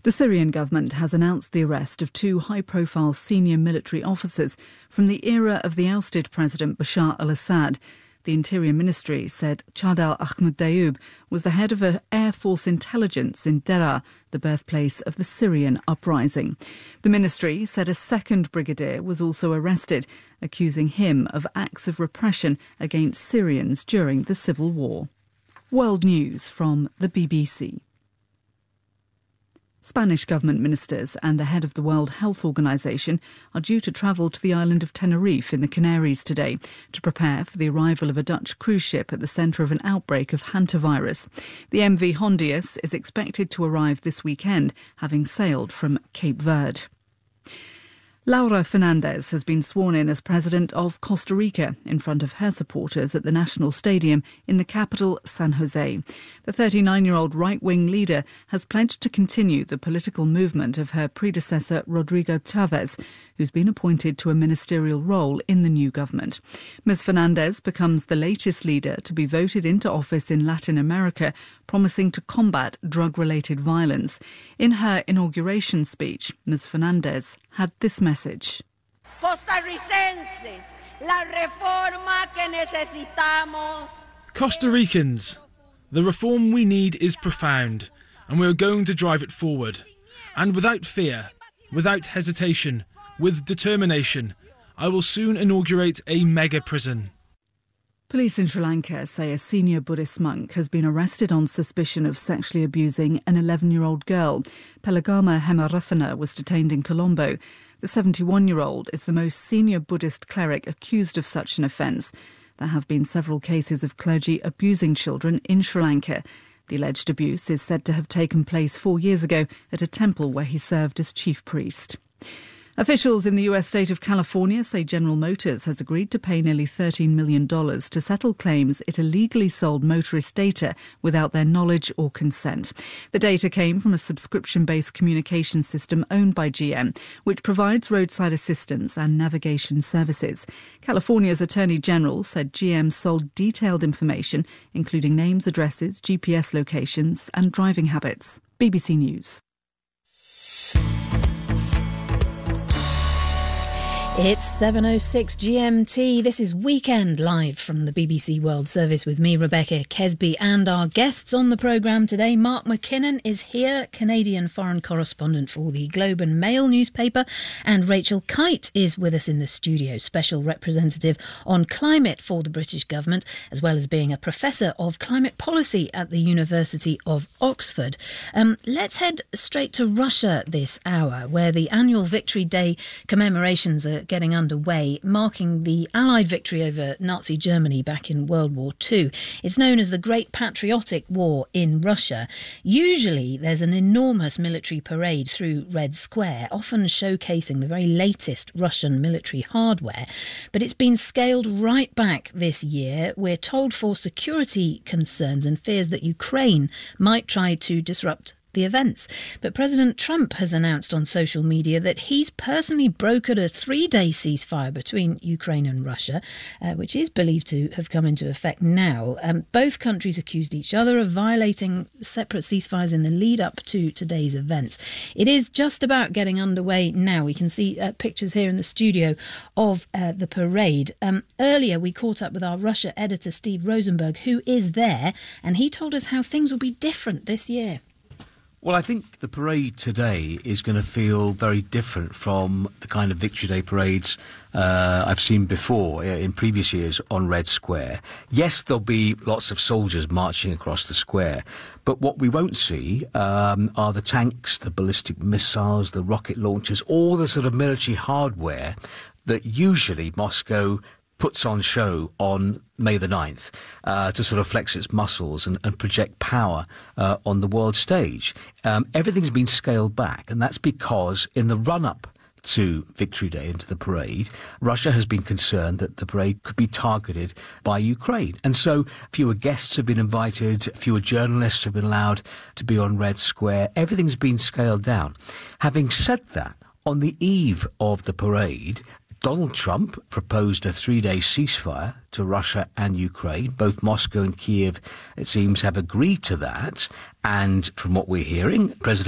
The Syrian government has announced the arrest of two high-profile senior military officers from the era of the ousted President Bashar al-Assad. The Interior Ministry said Chadal Ahmed Dayoub was the head of Air Force intelligence in Deraa, the birthplace of the Syrian uprising. The ministry said a second brigadier was also arrested, accusing him of acts of repression against Syrians during the civil war. World News from the BBC. Spanish government ministers and the head of the World Health Organization are due to travel to the island of Tenerife in the Canaries today to prepare for the arrival of a Dutch cruise ship at the centre of an outbreak of hantavirus. The MV Hondius is expected to arrive this weekend, having sailed from Cape Verde. Laura Fernandez has been sworn in as president of Costa Rica in front of her supporters at the National Stadium in the capital, San Jose. The 39-year-old right-wing leader has pledged to continue the political movement of her predecessor, Rodrigo Chavez, who's been appointed to a ministerial role in the new government. Ms. Fernandez becomes the latest leader to be voted into office in Latin America, promising to combat drug-related violence. In her inauguration speech, Ms. Fernandez had this message. Costarricenses, la reforma que necesitamos. Costa Ricans, the reform we need is profound, and we are going to drive it forward. And without fear, without hesitation, with determination, I will soon inaugurate a mega prison. Police in Sri Lanka say a senior Buddhist monk has been arrested on suspicion of sexually abusing an 11-year-old girl. Pelagama Hemarathana was detained in Colombo. The 71-year-old is the most senior Buddhist cleric accused of such an offence. There have been several cases of clergy abusing children in Sri Lanka. The alleged abuse is said to have taken place 4 years ago at a temple where he served as chief priest. Officials in the US state of California say General Motors has agreed to pay nearly $13 million to settle claims it illegally sold motorist data without their knowledge or consent. The data came from a subscription-based communication system owned by GM, which provides roadside assistance and navigation services. California's Attorney General said GM sold detailed information, including names, addresses, GPS locations and driving habits. BBC News. It's 7:06 GMT. This is Weekend Live from the BBC World Service with me, Rebecca Kesby, and our guests on the programme today. Mark McKinnon is here, Canadian foreign correspondent for the Globe and Mail newspaper, and Rachel Kite is with us in the studio, special representative on climate for the British government, as well as being a professor of climate policy at the University of Oxford. Let's head straight to Russia this hour, where the annual Victory Day commemorations are getting underway, marking the Allied victory over Nazi Germany back in World War II. It's known as the Great Patriotic War in Russia. Usually there's an enormous military parade through Red Square, often showcasing the very latest Russian military hardware. But it's been scaled right back this year, we're told, for security concerns and fears that Ukraine might try to disrupt the events. But President Trump has announced on social media that he's personally brokered a 3-day ceasefire between Ukraine and Russia, which is believed to have come into effect now. Both countries accused each other of violating separate ceasefires in the lead up to today's events. It is just about getting underway now. We can see pictures here in the studio of the parade. Earlier we caught up with our Russia editor Steve Rosenberg, who is there, and he told us how things will be different this year. Well, I think the parade today is going to feel very different from the kind of Victory Day parades I've seen before in previous years on Red Square. Yes, there'll be lots of soldiers marching across the square, but what we won't see are the tanks, the ballistic missiles, the rocket launchers, all the sort of military hardware that usually Moscow puts on show on May the 9th to sort of flex its muscles and project power on the world stage. Everything's been scaled back, and that's because in the run-up to Victory Day and to the parade, Russia has been concerned that the parade could be targeted by Ukraine. And so fewer guests have been invited, fewer journalists have been allowed to be on Red Square. Everything's been scaled down. Having said that, on the eve of the parade, Donald Trump proposed a 3-day ceasefire to Russia and Ukraine. Both Moscow and Kiev, it seems, have agreed to that. And from what we're hearing, President